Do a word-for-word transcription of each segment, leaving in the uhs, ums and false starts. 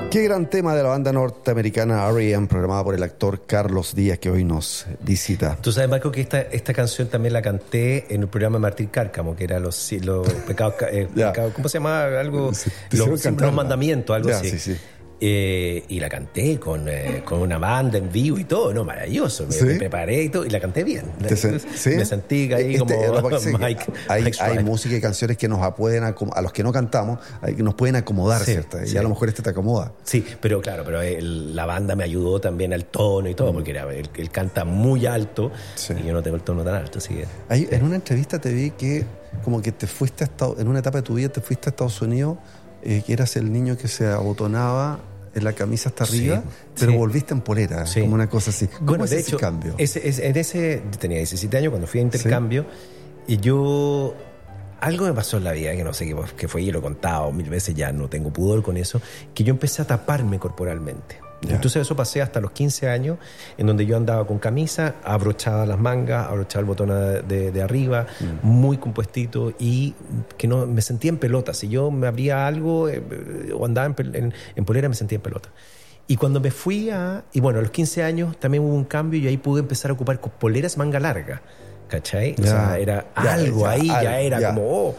Qué gran tema de la banda norteamericana R E M, programada por el actor Carlos Díaz, que hoy nos visita. Tú sabes, Marco, que esta, esta canción también la canté en el programa de Martín Cárcamo, que era los, los pecados, eh, pecados, ¿cómo se llama? Algo, Sí, los, cantar, los mandamientos, algo ya, así. Sí, sí. Eh, y la canté con, eh, con una banda en vivo y todo, ¿no? Maravilloso. Me, ¿Sí? me preparé y todo, y la canté bien. Sen- ¿sí? Me sentí ahí Este, como sí, Mike. Hay, Mike hay Schreiber. música y canciones que nos pueden acom- a los que no cantamos, hay- que nos pueden acomodar, Sí, ¿cierto? Y sí. a lo mejor este te acomoda. Sí, pero claro, pero el- la banda me ayudó también al tono y todo, porque era, él, él canta muy alto Sí. y yo no tengo el tono tan alto, así que... Ahí, en una entrevista te vi que como que te fuiste a Estados, en una etapa de tu vida te fuiste a Estados Unidos, eh, que eras el niño que se abotonaba en la camisa hasta Sí, arriba, pero sí. volviste en polera, Sí. como una cosa así. ¿Cómo Bueno, es de ese hecho, cambio? Ese, ese, en ese tenía diecisiete años cuando fui a intercambio y yo... Algo me pasó en la vida, que no sé qué, qué fue, y lo he contado mil veces, ya no tengo pudor con eso, que yo empecé a taparme corporalmente. Ya. Entonces eso pasé hasta los quince años, en donde yo andaba con camisa, abrochaba las mangas, abrochaba el botón de, de, de arriba, mm. muy compuestito, y que no me sentía en pelota. Si yo me abría algo eh, o andaba en, en, en polera, me sentía en pelota. Y cuando me fui a... Y bueno, a los quince años también hubo un cambio y ahí pude empezar a ocupar poleras manga larga, ¿cachai? Ya. O sea, era Ya, algo ya, ahí, ya algo, era ya. como... Oh.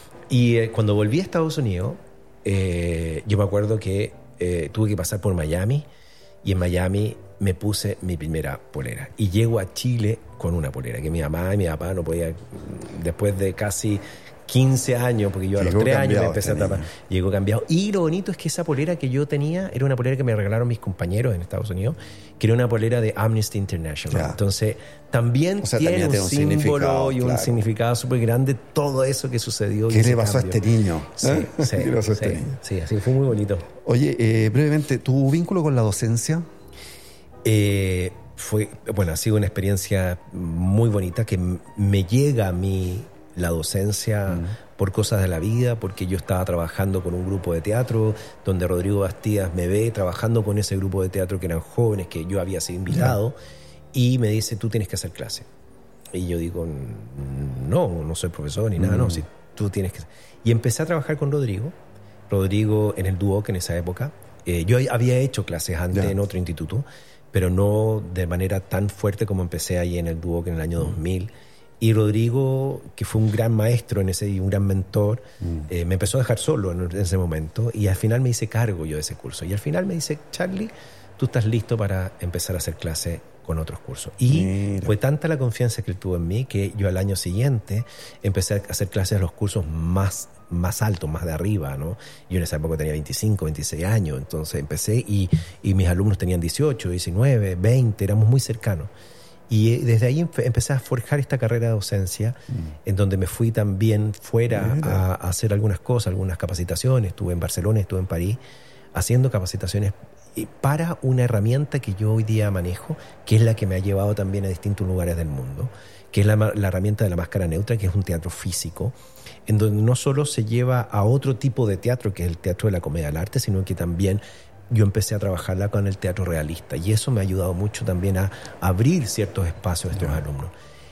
Y eh, cuando volví a Estados Unidos, eh, yo me acuerdo que eh, tuve que pasar por Miami, y en Miami me puse mi primera polera. Y llego a Chile con una polera, que mi mamá y mi papá no podían... Después de casi quince años, porque yo a Llegó los tres años me cambiado empecé este a tapar. niño. Llegó cambiado. Y lo bonito es que esa polera que yo tenía era una polera que me regalaron mis compañeros en Estados Unidos, que era una polera de Amnesty International. Ya. Entonces, también O sea, tiene también un tiene un símbolo significado, y un claro. significado súper grande todo eso que sucedió. y ¿Qué ese le pasó cambio. a este niño? Sí, ¿Eh? sí, ¿Qué le pasó a sí, este niño? sí, así que fue muy bonito. Oye, eh, brevemente, ¿tu vínculo con la docencia? Eh, fue, bueno, ha sido una experiencia muy bonita que m- me llega a mí la docencia mm. por cosas de la vida, porque yo estaba trabajando con un grupo de teatro donde Rodrigo Bastías me ve trabajando con ese grupo de teatro que eran jóvenes, que yo había sido invitado, yeah. y me dice, tú tienes que hacer clase. Y yo digo, no, no soy profesor ni nada, mm. no, si tú tienes que... Y empecé a trabajar con Rodrigo, Rodrigo en el Duoc en esa época. Eh, yo había hecho clases antes yeah. en otro instituto, pero no de manera tan fuerte como empecé ahí en el Duoc en el año mm. dos mil. Y Rodrigo, que fue un gran maestro en ese y un gran mentor, mm. eh, me empezó a dejar solo en ese momento, y al final me hice cargo yo de ese curso. Y al final me dice, Charlie, tú estás listo para empezar a hacer clase con otros cursos. Y Mira. fue tanta la confianza que él tuvo en mí que yo al año siguiente empecé a hacer clases en los cursos más, más altos, más de arriba, ¿no? Yo en esa época tenía veinticinco, veintiséis años, entonces empecé y, y mis alumnos tenían dieciocho, diecinueve, veinte, éramos muy cercanos. Y desde ahí empecé a forjar esta carrera de docencia, mm. en donde me fui también fuera a, a hacer algunas cosas, algunas capacitaciones. Estuve en Barcelona, estuve en París, haciendo capacitaciones para una herramienta que yo hoy día manejo, que es la que me ha llevado también a distintos lugares del mundo, que es la, la herramienta de la máscara neutra, que es un teatro físico, en donde no solo se lleva a otro tipo de teatro, que es el teatro de la comedia del arte, sino que también yo empecé a trabajarla con el teatro realista, y eso me ha ayudado mucho también a abrir ciertos espacios a estos yeah. alumnos.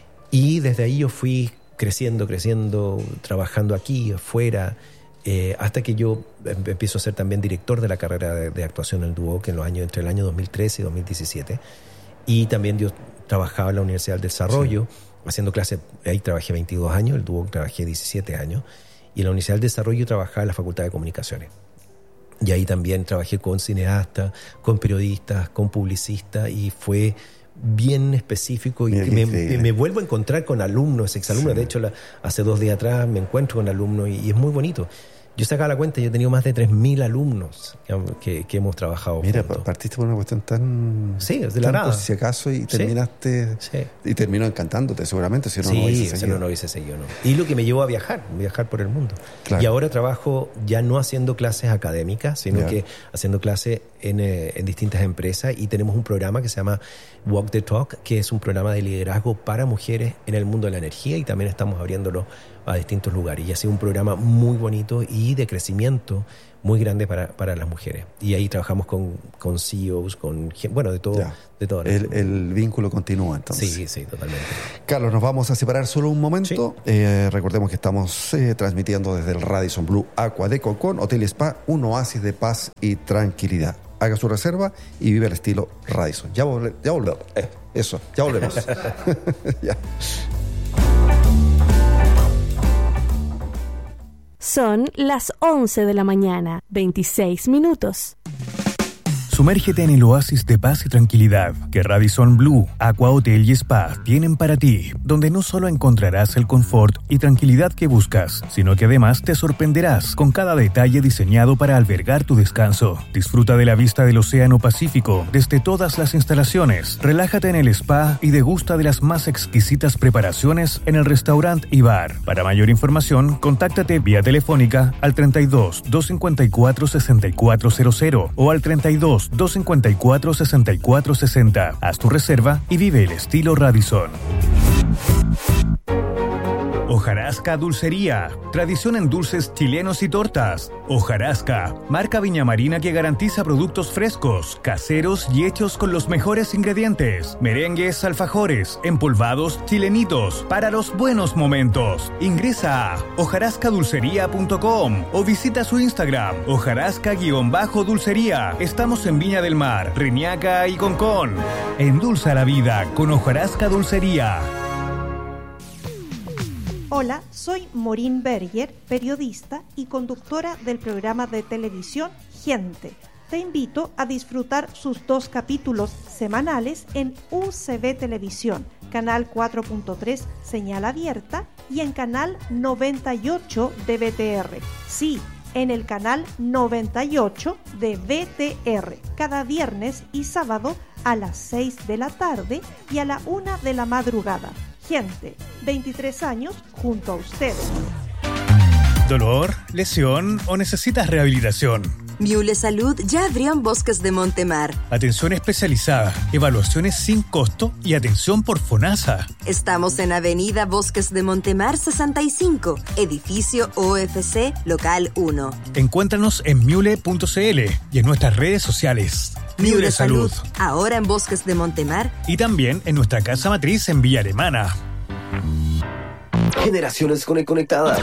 Y desde ahí yo fui creciendo, creciendo, trabajando aquí, afuera, eh, hasta que yo empiezo a ser también director de la carrera de, de actuación en el Duoc en los años, entre el año dos mil trece y dos mil diecisiete. Y también yo trabajaba en la Universidad del Desarrollo, sí. haciendo clases, ahí trabajé veintidós años, el Duoc trabajé diecisiete años, y en la Universidad del Desarrollo trabajaba en la Facultad de Comunicaciones. Y ahí también trabajé con cineastas, con periodistas, con publicistas, y fue bien específico. Y me, me, me vuelvo a encontrar con alumnos, exalumnos. Sí. De hecho, la, hace dos días atrás me encuentro con alumnos y, y es muy bonito. Yo sacaba la cuenta, yo he tenido más de tres mil alumnos que, que, que hemos trabajado. Mira, juntos. Partiste por una cuestión tan... Sí, es de la nada. Por si acaso, y terminaste... Sí. Y terminó encantándote, seguramente, si no, sí, no hubiese si seguido. no, no hubiese seguido, no. Y lo que me llevó a viajar, viajar por el mundo. Claro. Y ahora trabajo ya no haciendo clases académicas, sino yeah. que haciendo clases en, eh, en distintas empresas, y tenemos un programa que se llama Walk the Talk, que es un programa de liderazgo para mujeres en el mundo de la energía, y también estamos abriéndolo a distintos lugares. Y ha sido un programa muy bonito y de crecimiento muy grande para, para las mujeres. Y ahí trabajamos con, con C E Os, con bueno, de todo. De todo el, el vínculo continúa entonces. Sí, sí, totalmente. Carlos, nos vamos a separar solo un momento. Sí. Eh, recordemos que estamos eh, transmitiendo desde el Radisson Blu Aqua de Concón, Hotel y Spa, un oasis de paz y tranquilidad. Haga su reserva y vive el estilo Radisson. Ya, volve, ya volvemos. Eh, eso, ya volvemos. Ya. Son las once de la mañana, veintiséis minutos. Sumérgete en el oasis de paz y tranquilidad que Radisson Blu, Aqua Hotel y Spa tienen para ti, donde no solo encontrarás el confort y tranquilidad que buscas, sino que además te sorprenderás con cada detalle diseñado para albergar tu descanso. Disfruta de la vista del Océano Pacífico desde todas las instalaciones, relájate en el spa y degusta de las más exquisitas preparaciones en el restaurante y bar. Para mayor información, contáctate vía telefónica al treinta y dos, doscientos cincuenta y cuatro, sesenta y cuatro cero cero o al treinta y dos, doscientos cincuenta y cuatro, sesenta y cuatro sesenta. Haz tu reserva y vive el estilo Radisson. Hojarasca Dulcería, tradición en dulces chilenos y tortas. Hojarasca, marca Viña Marina que garantiza productos frescos, caseros y hechos con los mejores ingredientes. Merengues, alfajores, empolvados, chilenitos, para los buenos momentos. Ingresa a hojarasca dulcería punto com o visita su Instagram, hojarasca-dulcería. Estamos en Viña del Mar, Reñaca y Concón. Endulza la vida con Hojarasca Dulcería. Hola, soy Maureen Berger, periodista y conductora del programa de televisión Gente. Te invito a disfrutar sus dos capítulos semanales en U C B Televisión, canal cuatro punto tres, señal abierta, y en canal noventa y ocho de B T R. Sí, en el canal noventa y ocho de B T R, cada viernes y sábado a las seis de la tarde y a la una de la madrugada. Gente, veintitrés años junto a ustedes. ¿Dolor, lesión o necesitas rehabilitación? Miule Salud ya abrió en Bosques de Montemar. Atención especializada, evaluaciones sin costo y atención por FONASA. Estamos en Avenida Bosques de Montemar sesenta y cinco, edificio O F C, local uno. Encuéntranos en miule punto c l y en nuestras redes sociales. Miule Salud, ahora en Bosques de Montemar y también en nuestra casa matriz en Villa Alemana. Generaciones conectadas.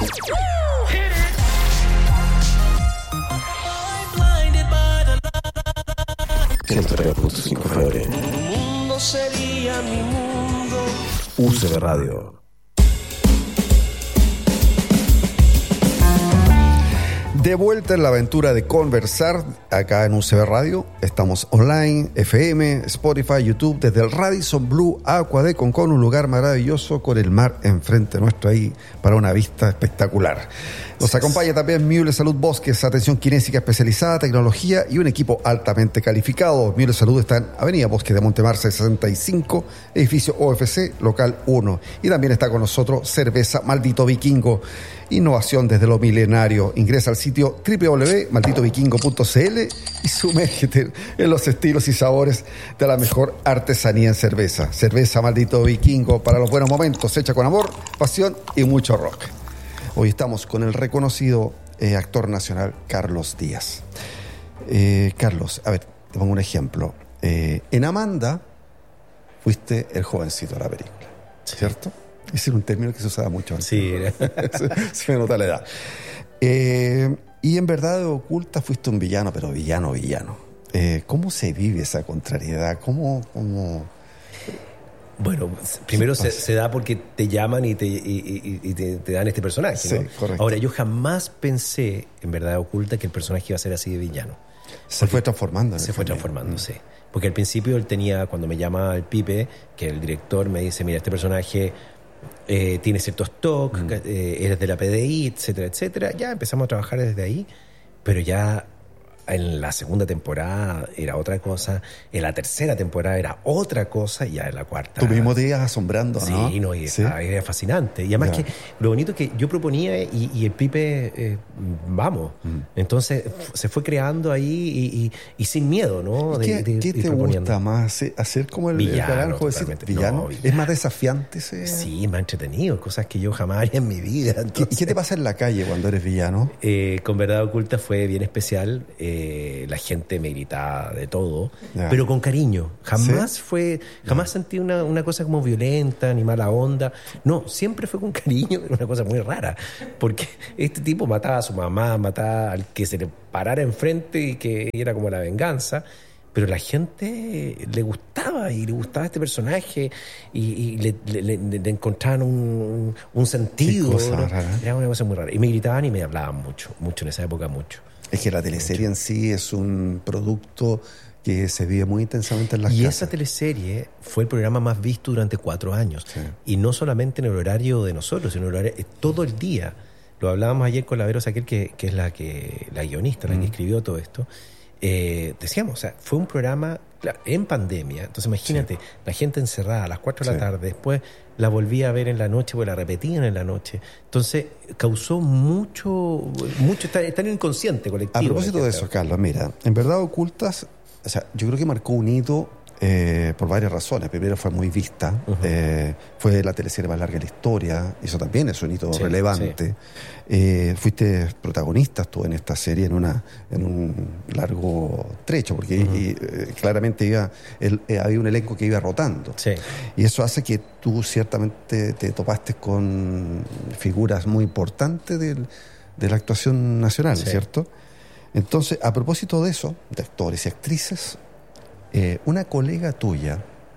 ciento tres punto cinco F M. Mi mundo sería mi mundo. U C B Radio. De vuelta en la aventura de conversar acá en U C B Radio. Estamos online, F M, Spotify, YouTube, desde el Radisson Blu Aqua de Concón, un lugar maravilloso con el mar enfrente nuestro ahí para una vista espectacular. Nos acompaña también Miule Salud Bosques, atención kinésica especializada, tecnología y un equipo altamente calificado. Miule Salud está en Avenida Bosques de Montemar sesenta y cinco, edificio O F C, local uno. Y también está con nosotros Cerveza Maldito Vikingo, innovación desde lo milenario. Ingresa al sitio doble u doble u doble u punto maldito vikingo punto c l y sumérgete en los estilos y sabores de la mejor artesanía en cerveza. Cerveza Maldito Vikingo, para los buenos momentos, hecha con amor, pasión y mucho rock. Hoy estamos con el reconocido eh, actor nacional Carlos Díaz. Eh, Carlos, a ver, te pongo un ejemplo. Eh, en Amanda fuiste el jovencito de la película, ¿cierto? Ese era un término que se usaba mucho antes. Sí, era. se, se me nota la edad. Eh, y en Verdad Oculta fuiste un villano, pero villano, villano. Eh, ¿Cómo se vive esa contrariedad? ¿Cómo...? cómo... Bueno, primero se, se da porque te llaman y te, y, y, y te, te dan este personaje, sí, ¿no? Correcto. Ahora, yo jamás pensé, en Verdad Oculta, que el personaje iba a ser así de villano. Se porque fue transformando. Se fue transformando, sí. Porque al principio él tenía, cuando me llama el Pipe, que el director me dice, mira, este personaje eh, tiene ciertos toques, mm. eh, eres de la P D I, etcétera, etcétera. Ya empezamos a trabajar desde ahí, pero ya en la segunda temporada era otra cosa, en la tercera temporada era otra cosa, y ya en la cuarta... Tú mismo te ibas asombrando, ¿no? Sí, no, y ¿Sí? era fascinante. Y además Ya. que lo bonito es que yo proponía y, y el Pipe, eh, vamos. Mm. Entonces f- se fue creando ahí y, y- y sin miedo, ¿no? ¿Y ¿Qué, De- de- qué ir te proponiendo. gusta más? ¿Hacer- ¿Hacer como el, el Villano, naranjo? Decir, totalmente. ¿villano? No, ¿Es villano. más desafiante ese...? Sí, más entretenido, cosas que yo jamás haría en mi vida. ¿Qué- Entonces, ¿Y qué te pasa en la calle cuando eres villano? Eh, con Verdad Oculta fue bien especial. Eh, la gente me gritaba de todo, Ya. pero con cariño. Jamás ¿Sí? fue, jamás sentí una, una cosa como violenta ni mala onda. No, siempre fue con cariño. Era una cosa muy rara, porque este tipo mataba a su mamá, mataba al que se le parara enfrente y que era como la venganza. Pero la gente le gustaba y le gustaba este personaje y, y le, le- le- le encontraban un, un sentido. Qué cosa ¿no? rara. Era una cosa muy rara. Y me gritaban y me hablaban mucho, mucho en esa época, mucho. Es que la teleserie en sí es un producto que se vive muy intensamente en las Y casas. esa teleserie fue el programa más visto durante cuatro años. Sí. Y no solamente en el horario de nosotros, sino en el horario, eh, todo el día. Lo hablábamos ayer con la Vero Saquel, que, que es la que la guionista, la que escribió todo esto. Eh, decíamos, o sea, fue un programa claro, en pandemia. Entonces imagínate, la gente encerrada a las cuatro de la Sí. tarde, después la volvía a ver en la noche, porque la repetían en la noche. Entonces causó mucho, mucho estar, estar inconsciente colectivo. A propósito la de gente. eso, Carlos, mira, en Verdad Ocultas, o sea, yo creo que marcó un hito eh, por varias razones. Primero, fue muy vista, Ujú. eh, fue la teleserie más larga de la historia, eso también es un hito Sí, relevante. Eh, fuiste protagonista, estuvo en esta serie en una en un largo trecho, porque Ujú. y, eh, claramente iba, el- eh, había un elenco que iba rotando. Sí. Y eso hace que tú ciertamente te topaste con figuras muy importantes del- de la actuación nacional, Sí. ¿cierto? Entonces, a propósito de eso, de actores y actrices, eh, una colega tuya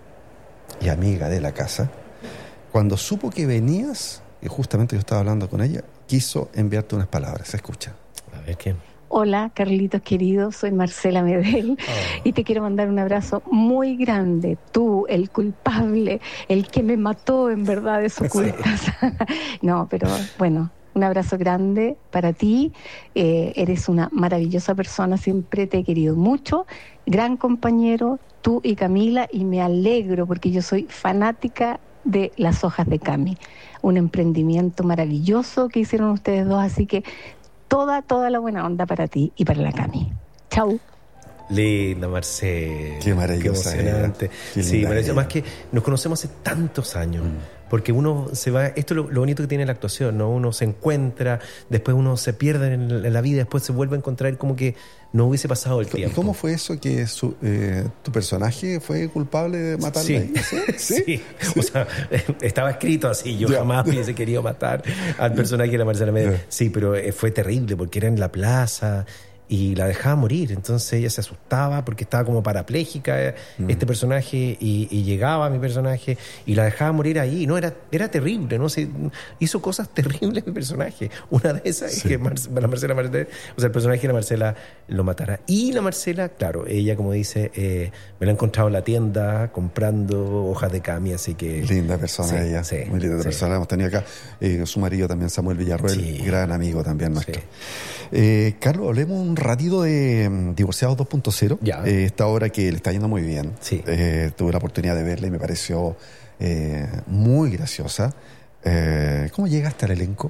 y amiga de la casa, cuando supo que venías, y justamente yo estaba hablando con ella, quiso enviarte unas palabras. Escucha. A ver quién. Hola, Carlitos querido, soy Marcela Medel y te quiero mandar un abrazo muy grande. Tú, el culpable, el que me mató en verdades ocultas. No, pero bueno, un abrazo grande para ti. Eh, eres una maravillosa persona, siempre te he querido mucho. Gran compañero, tú y Camila, y me alegro porque yo soy fanática de Las Hojas de Cami. Un emprendimiento maravilloso que hicieron ustedes dos, así que toda, toda la buena onda para ti y para la Cami. Chau. Linda, Marcela. Qué maravillosa Qué emocionante. ella. Qué Sí, linda maravillosa. ella. Más que nos conocemos hace tantos años. Mm. Porque uno se va. Esto es lo, lo bonito que tiene la actuación, ¿no? Uno se encuentra, después uno se pierde en, en la vida, después se vuelve a encontrar como que no hubiese pasado el ¿Y tiempo. cómo fue eso que su- eh, tu personaje fue culpable de matarla? Sí. ahí? ¿Sí? Sí. O sea, estaba escrito así. Yo Ya. jamás hubiese querido matar al personaje de la Marcela Medel. Ya. Sí, pero eh, fue terrible porque era en la plaza y la dejaba morir. Entonces ella se asustaba porque estaba como parapléjica eh, Mm. este personaje y, y llegaba mi personaje y la dejaba morir ahí. No, era, era terrible, ¿no? Se, hizo cosas terribles mi personaje. Una de esas es Sí. que Mar- la Marcela Marcela, o sea, el personaje de la Marcela lo matara. Y la Marcela, claro, ella, como dice, eh, me la he encontrado en la tienda comprando hojas de cami, así que... Linda persona Sí, ella, sí, muy linda sí. persona. Hemos tenido acá eh, su marido también, Samuel Villarroel, Sí. gran amigo también nuestro. Sí. Eh, Carlos, hablemos un ratito de mm, Divorciados dos punto cero. Ya. Eh, esta obra que le está yendo muy bien. Sí. Eh, tuve la oportunidad de verla y me pareció eh, muy graciosa. Eh, ¿Cómo llegaste al elenco?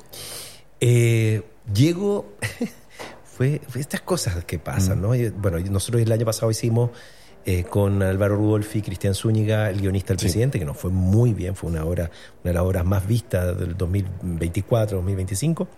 Eh, llego... fue, fue estas cosas que pasan, Mm. ¿no? Y, bueno, nosotros el año pasado hicimos eh, con Álvaro Rudolfi y Cristian Zúñiga, el guionista del Sí. presidente, que nos fue muy bien, fue una obra, una de las obras más vistas del dos mil veinticuatro, dos mil veinticinco.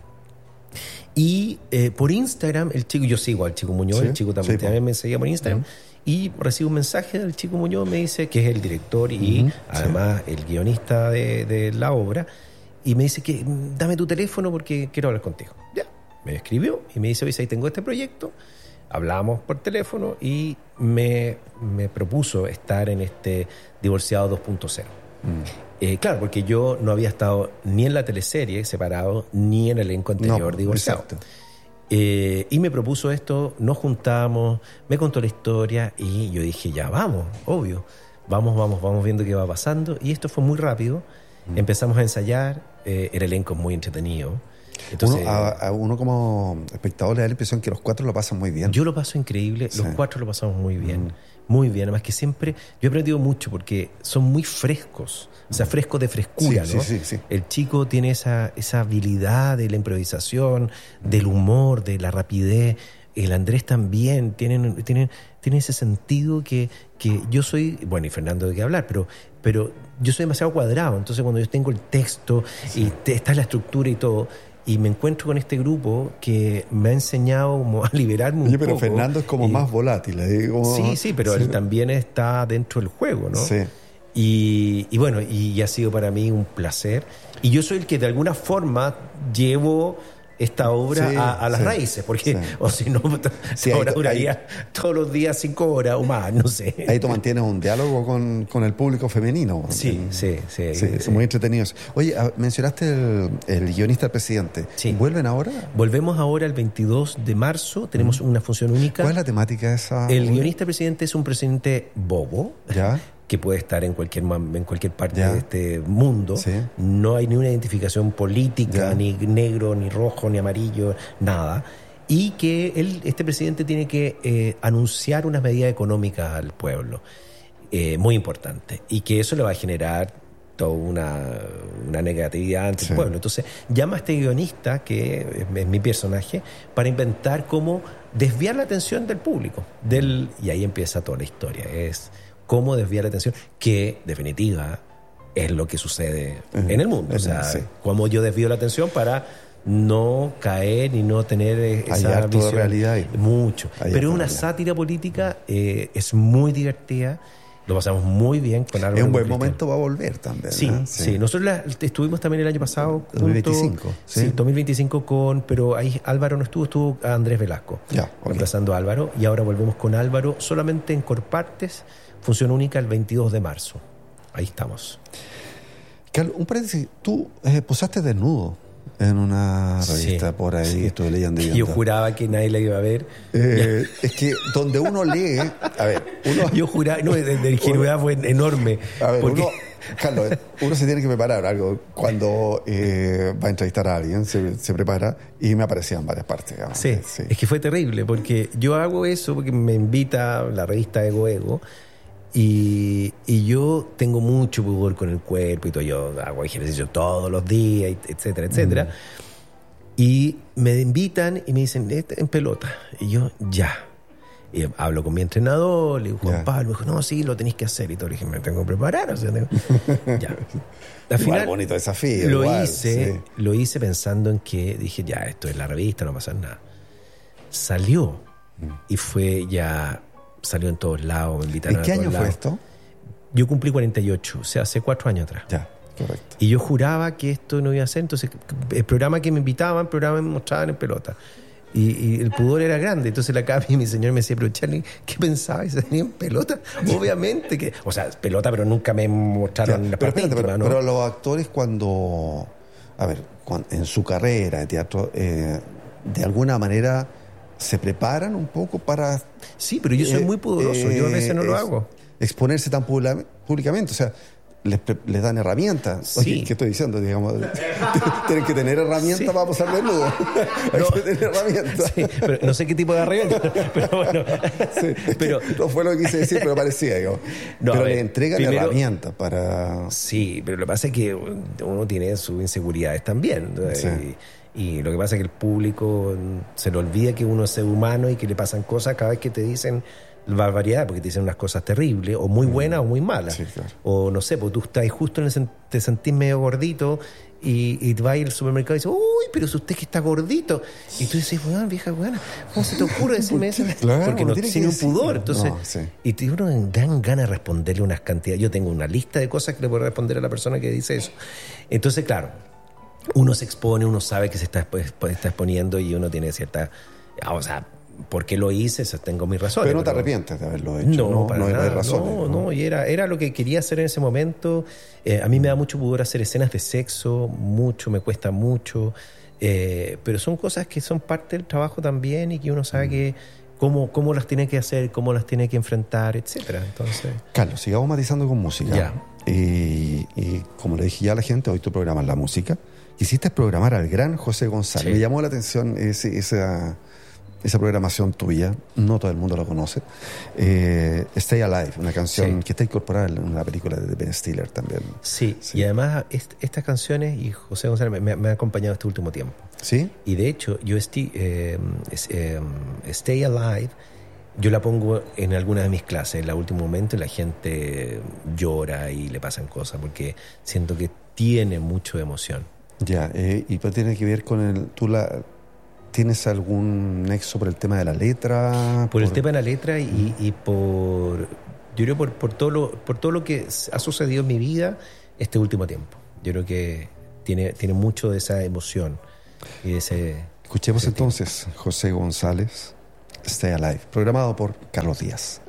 Y eh, por Instagram, el chico, yo sigo al Chico Muñoz, Sí, el chico también, sí, po. también me seguía por Instagram, y recibo un mensaje del Chico Muñoz, me dice que es el director y Ujú, además el guionista de, de la obra, y me dice que mm, dame tu teléfono porque quiero hablar contigo. Ya, me escribió y me dice, oye, ahí tengo este proyecto, hablamos por teléfono y me, me propuso estar en este Divorciado dos punto cero. Eh, claro, porque yo no había estado ni en la teleserie separado, ni en el elenco anterior No, divorciado. exacto. Eh, y me propuso esto, nos juntamos, me contó la historia y yo dije, ya vamos, obvio, vamos, vamos, vamos viendo qué va pasando. Y esto fue muy rápido, empezamos a ensayar, eh, el elenco es muy entretenido. Entonces, uno, a, a uno como espectador le da la impresión que los cuatro lo pasan muy bien. Yo lo paso increíble, Sí. los cuatro lo pasamos muy bien, Mm. muy bien. Además que siempre, yo he aprendido mucho porque son muy frescos, o sea, frescos de frescura, Sí, ¿no? sí, sí, sí. El chico tiene esa, esa habilidad de la improvisación, del humor, de la rapidez. El Andrés también, tienen, tienen, tienen ese sentido que, que yo soy, bueno, y Fernando de qué hablar, pero, pero yo soy demasiado cuadrado. Entonces cuando yo tengo el texto y te, está la estructura y todo, y me encuentro con este grupo que me ha enseñado como a liberarme un Oye, pero poco. Fernando es como Y- más volátil. ¿eh? Como- Sí, sí, pero él también está dentro del juego, ¿no? Sí. Y, y bueno, y ha sido para mí un placer. Y yo soy el que de alguna forma llevo esta obra Sí, a, a las sí, raíces, porque sí. o si no, Sí, ahora ahí- duraría todos los días cinco horas o más, no sé. Ahí tú mantienes un diálogo con, con el público femenino. Sí, En- sí, sí, Sí, sí. son muy entretenidos. Oye, ah, mencionaste el, el guionista del presidente. Sí. ¿Vuelven ahora? Volvemos ahora el veintidós de marzo, tenemos una función única. ¿Cuál es la temática de esa? El obra? guionista presidente es un presidente bobo, ¿Ya? que puede estar en cualquier mam- en cualquier parte Ya. de este mundo. Sí. No hay ni una identificación política, Ya. ni negro, ni rojo, ni amarillo, nada. Y que él, este presidente tiene que eh, anunciar unas medidas económicas al pueblo, eh, muy importante, y que eso le va a generar toda una, una negatividad ante Sí. el pueblo. Entonces llama a este guionista, que es, es mi personaje, para inventar cómo desviar la atención del público. Del, y ahí empieza toda la historia. Es cómo desviar la atención, que definitiva es lo que sucede Ujú. en el mundo. O sea, Sí. cómo yo desvío la atención para no caer y no tener eh, Hay esa harto de visión. realidad ahí. Mucho. Hay Pero es harto una de realidad. sátira política, eh, es muy divertida, lo pasamos muy bien con Álvaro. Es un y con buen Cristian. momento va a volver también. Sí, ¿eh? sí, Nosotros la- estuvimos también el año pasado. dos mil veinticinco, junto- ¿sí? sí, dos mil veinticinco con, pero ahí Álvaro no estuvo, estuvo Andrés Velasco. Ya, ok. Reemplazando a Álvaro. Y ahora volvemos con Álvaro solamente en Corpartes, función única el veintidós de marzo. Ahí estamos. Carlos, un paréntesis. Tú eh, posaste desnudo en una Sí, revista por ahí, sí. estuve leyendo. y Yo viendo. juraba que nadie la iba a ver. Eh, es que donde uno lee, a ver, uno, Yo juraba, no, de, de ingenuidad fue enorme. a ver, porque- uno, Carlos, uno se tiene que preparar algo cuando eh, va a entrevistar a alguien, se, se prepara y me aparecía en varias partes. digamos. Sí, Sí. es que fue terrible, porque yo hago eso porque me invita la revista Ego Ego y, y yo tengo mucho pudor con el cuerpo y todo, yo hago ejercicio todos los días, y etcétera, etcétera. Mm. Y me invitan y me dicen, "Este, en pelota", y yo, ya. Y hablo con mi entrenador, le digo, Juan Ya. Pablo, me dijo, no, sí, lo tenéis que hacer. Y todo, le dije, me tengo que preparar, o sea, tengo- ya. Al Igual bonito desafío, Lo igual, hice, sí. lo hice pensando en que dije, ya, esto es la revista, no va a pasar nada. Salió y fue ya, salió en todos lados, me invitaron ¿En qué a todos año fue lados. esto? Yo cumplí cuarenta y ocho, o sea, hace cuatro años atrás. Ya, correcto. Y yo juraba que esto no iba a ser, entonces el programa que me invitaban, el programa me mostraban en pelota. Y, y el pudor era grande, entonces la Cami, mi señor, me decía, pero Charlie, ¿qué pensabas? ¿Se tenía en pelota? Obviamente que, o sea, pelota, pero nunca me mostraron Ya, la pero parte espérate, pero, íntima, ¿no? pero los actores cuando, a ver, cuan- en su carrera de teatro, eh, de alguna manera se preparan un poco para... Sí, pero yo soy eh, muy pudoroso, yo a veces no lo ex- hago. Exponerse tan pública- públicamente, o sea, les, pre- les dan herramientas. Oye, Sí. ¿qué estoy diciendo? Digamos, tienen que tener herramientas Sí. para posar desnudo. Hay No. que tener herramientas. Sí, pero no sé qué tipo de herramienta, pero bueno. Sí, es Pero, que no fue lo que quise decir, pero parecía, digo. No, pero a ver, le entregan primero- herramientas para... sí, pero lo que pasa es que uno tiene sus inseguridades también. ¿no? Sí. Y, y lo que pasa es que el público se le olvida que uno es ser humano y que le pasan cosas cada vez que te dicen barbaridad, porque te dicen unas cosas terribles, o muy buenas o muy malas. Sí, claro. O no sé, pues tú estás justo en el, sen- te sentís medio gordito y, y vas al supermercado y dices, uy, pero si usted que está gordito. Y tú dices, weón, vieja weona, ¿cómo se te ocurre decirme eso? Claro, Porque uno no tiene que tiene un decirlo. pudor. Entonces, No, sí. y te uno dan ganas de responderle unas cantidades. Yo tengo una lista de cosas que le puedo responder a la persona que dice eso. Entonces, claro, uno se expone, uno sabe que se está, expo- está exponiendo y uno tiene cierta... O sea, ¿por qué lo hice? Eso tengo mis razones. Pero no te arrepientes de haberlo hecho. No, No, para no hay- no hay nada. razones. No, no, y era, era lo que quería hacer en ese momento. Eh, a mí me da mucho pudor hacer escenas de sexo, mucho, me cuesta mucho. Eh, pero son cosas que son parte del trabajo también y que uno sabe que cómo, cómo las tiene que hacer, cómo las tiene que enfrentar, etcétera. Entonces, Carlos, sigamos matizando con música. Ya. Y, y como le dije ya a la gente, hoy tu programa es la música, quisiste programar al gran José González. Sí. Me llamó la atención ese, esa, esa programación tuya. No todo el mundo lo conoce. Eh, Stay Alive, una canción Sí. que está incorporada en una película de Ben Stiller también. Sí, Sí. y además est- estas canciones, y José González me, me- me ha acompañado este último tiempo. ¿Sí? Y de hecho, yo esti- eh, es- eh, Stay Alive, yo la pongo en algunas de mis clases. En el último momento la gente llora y le pasan cosas porque siento que tiene mucho de emoción. Ya, eh, y pues tiene que ver con el... ¿Tú la, tienes algún nexo por el tema de la letra? Por el tema de la letra y, y por... Yo creo por, por, todo lo, por todo lo que ha sucedido en mi vida este último tiempo. Yo creo que tiene, tiene mucho de esa emoción y de ese... Escuchemos ese entonces José González, Stay Alive, programado por Carlos Díaz.